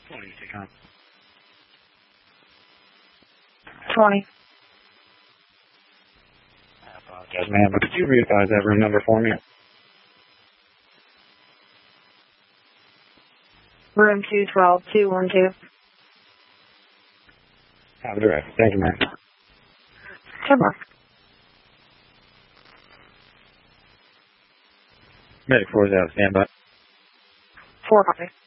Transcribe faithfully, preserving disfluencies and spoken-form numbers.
twenty, take on. twenty. I apologize, ma'am, but could you re-advise that room number for me? Room two twelve, two one two. Have a direct. Thank you, ma'am. Come on. Medic four is out. Stand by. Four copy.